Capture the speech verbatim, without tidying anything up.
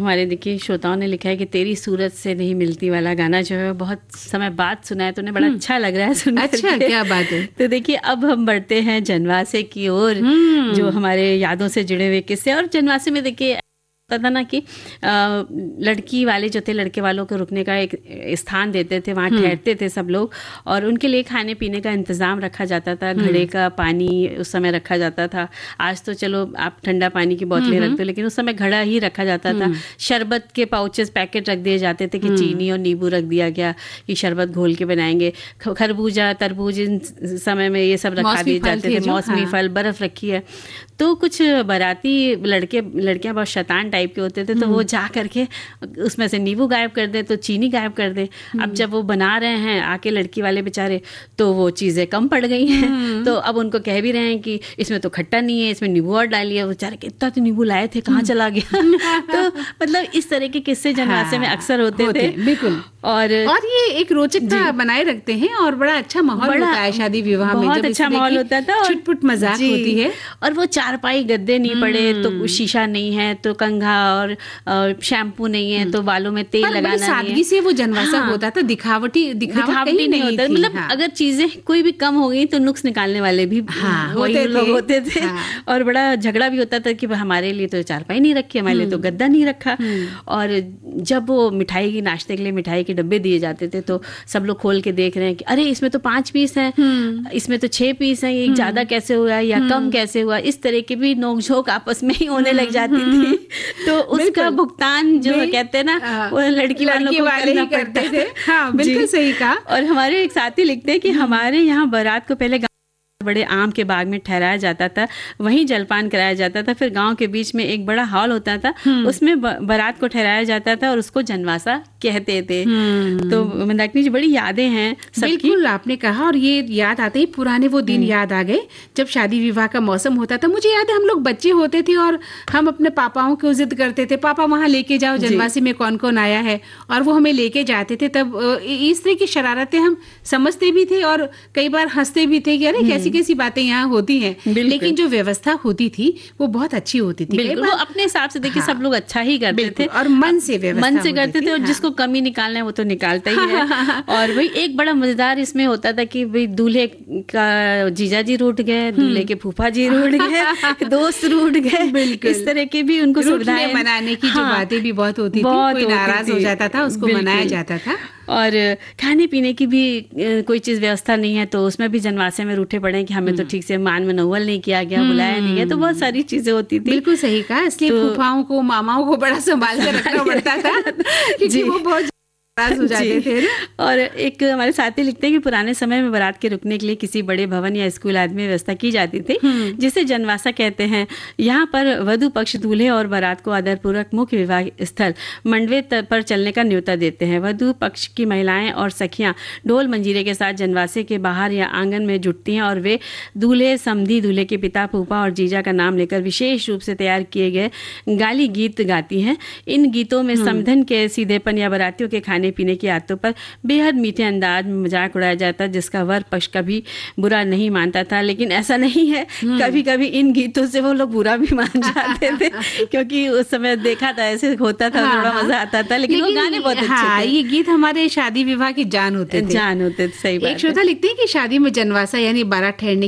हमारे देखिए श्रोताओं ने लिखा है कि तेरी सूरत से नहीं मिलती वाला गाना जो है बहुत समय बाद सुना है, तो उन्हें बड़ा अच्छा लग रहा है सुन अच्छा, क्या बात है। तो देखिए अब हम बढ़ते हैं जनवासे की ओर, जो हमारे यादों से जुड़े हुए किस्से। और जनवासे में देखिए था ना कि आ, लड़की वाले जो थे लड़के वालों को रुकने का एक स्थान देते थे, वहाँ ठहरते थे सब लोग, और उनके लिए खाने पीने का इंतज़ाम रखा जाता था, घड़े का पानी उस समय रखा जाता था। आज तो चलो आप ठंडा पानी की बोतलें रखते हो, लेकिन उस समय घड़ा ही रखा जाता था। शरबत के पाउचेस पैकेट रख दिए जाते थे कि चीनी और नींबू रख दिया गया कि शरबत घोल के बनाएंगे। खरबूजा तरबूज इन समय में ये सब रखा दिए जाते थे, मौसमी फल, बर्फ़ रखी है। तो कुछ बाराती लड़के लड़कियां बहुत शैतान टाइप के होते थे, तो वो जा करके उसमें से नींबू गायब कर दे तो चीनी गायब कर दे। अब जब वो बना रहे हैं आके लड़की वाले बेचारे, तो वो चीज़ें कम पड़ गई हैं, तो अब उनको कह भी रहे हैं कि इसमें तो खट्टा नहीं है, इसमें नींबू और डालिए। बेचारे इतना तो नींबू लाए थे, कहाँ चला गया। तो मतलब इस तरह के किस्से जनवासे में अक्सर होते थे। बिल्कुल। और और ये एक रोचकता बनाए रखते हैं और बड़ा अच्छा माहौल होता है शादी विवाह में, बहुत अच्छा माहौल होता था, छुटपुट मजाक होती है। और वो चारपाई गद्दे नहीं पड़े, तो शीशा नहीं है, तो कंघा और शैम्पू नहीं है, तो बालों में तेल लगाना नहीं है। सादगी से वो जनवासा होता था, दिखावटी दिखावटी नहीं होता। मतलब अगर चीजें कोई भी कम हो गई तो नुक्स निकालने वाले भी वही लोग होते थे। और बड़ा झगड़ा भी होता था कि हमारे लिए तो चारपाई नहीं रखी, हमारे लिए तो गद्दा नहीं रखा। और जब वो मिठाई की नाश्ते के लिए मिठाई के डब्बे दिए जाते थे, तो सब लोग खोल के देख रहे हैं कि अरे इसमें तो पांच पीस हैं, इसमें तो छह पीस हैं, एक ज्यादा कैसे हुआ या कम कैसे हुआ। इस तरह की भी नोकझोंक आपस में ही होने लग जाती थी। तो उसका भुगतान जो कहते हैं ना, वो लड़की वालों को करना पड़ते थे। हाँ, बिल्कुल सही कहा। और हमारे एक साथी लिखते हैं कि हमारे यहाँ बारात को पहले बड़े आम के बाग में ठहराया जाता था, वहीं जलपान कराया जाता था। फिर गांव के बीच में एक बड़ा हॉल होता था, उसमें बारात को ठहराया जाता था और उसको जनवासा कहते थे। तो मंदाकिनी जी बड़ी यादें हैं सबकी। बिल्कुल आपने कहा, और ये याद आते ही पुराने वो दिन याद आ गए जब शादी विवाह का मौसम होता था। मुझे याद है हम लोग बच्चे होते थे और हम अपने पापाओं को जिद करते थे, पापा वहाँ लेके जाओ, जनवासी में कौन कौन आया है, और वो हमें लेके जाते थे। तब इस तरह की शरारतें हम समझते भी थे और कई बार हंसते भी थे कि अरे कैसी कैसी बातें यहाँ होती हैं। लेकिन जो व्यवस्था होती थी वो बहुत अच्छी होती थी। बिल्कुल, वो अपने हिसाब से देखिए सब लोग अच्छा ही करते थे और मन से व्यवस्था मन से करते थे। और जिसको कमी निकालना है वो तो निकालता ही है। और वही एक बड़ा मजेदार इसमें होता था कि भाई दूल्हे का जीजा जी रूठ गए, दूल्हे के फूफा जी रूठ गए, दोस्त रूठ गए, इस तरह के भी उनको सुविधाएं मनाने की जो बातें भी बहुत होती थी। कोई नाराज हो जाता था उसको मनाया जाता था। और खाने पीने की भी कोई चीज व्यवस्था नहीं है, तो उसमें भी जनवासे में रूठे पड़े कि हमें तो ठीक से मान मनोवल नहीं किया गया, बुलाया नहीं गया। तो बहुत सारी चीजें होती थी। बिल्कुल सही कहा। इसलिए तो, फूफाओं को मामाओं को बड़ा संभाल कर रखना पड़ता था क्योंकि वो बहुत हो जाते थे ना। और एक हमारे साथी लिखते हैं कि पुराने समय में बारात के रुकने के लिए किसी बड़े भवन या स्कूल आदि में व्यवस्था की जाती थी, जिसे जनवासा कहते हैं। यहाँ पर वधु पक्ष दूल्हे और बारात को आदरपूर्वक मुख्य विवाह स्थल मंडवे पर चलने का न्योता देते हैं। वधु पक्ष की महिलाएं और सखियां ढोल मंजीरे के साथ जनवासे के बाहर या आंगन में जुटती हैं और वे दूल्हे, समधी, दूल्हे के पिता, फूफा और जीजा का नाम लेकर विशेष रूप से तैयार किए गए गाली गीत गाती हैं। इन गीतों में समधन के सीधेपन या बारातियों के खाने पीने की आदतों पर बेहद मीठे अंदाज में मजाक उड़ाया जाता, जिसका वर पक्ष कभी बुरा नहीं मानता था। लेकिन ऐसा नहीं है, कभी कभी इन गीतों से वो लोग बुरा भी मान जाते थे, क्योंकि उस समय देखा था ऐसे होता था, थोड़ा मजा आता था। लेकिन, लेकिन वो गाने बहुत अच्छे हाँ, थे। ये गीत हमारे शादी विवाह की जान होते थे, जान होते थे। सही बात। एक श्रोता लिखते हैं कि शादी में जनवासा यानी बारात ठहरने